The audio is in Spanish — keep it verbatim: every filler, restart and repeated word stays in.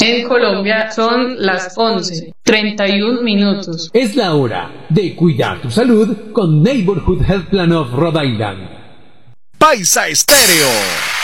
En Colombia son las once, treinta y un minutos. Es la hora de cuidar tu salud con Neighborhood Health Plan of Rhode Island. Paisa Estéreo.